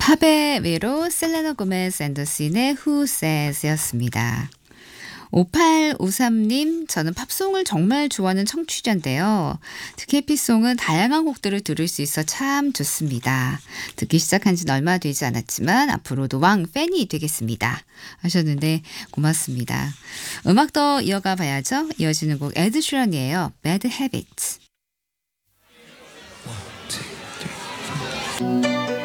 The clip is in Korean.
팝의 외로 셀레나 고메즈 앤더슨의 Who Says였습니다. 5853님, 저는 팝송을 정말 좋아하는 청취자인데요. 특히 해피송은 다양한 곡들을 들을 수 있어 참 좋습니다. 듣기 시작한 지는 얼마 되지 않았지만 앞으로도 왕 팬이 되겠습니다. 하셨는데 고맙습니다. 음악 더 이어가 봐야죠. 이어지는 곡 에드 슈런이에요. Bad Habits.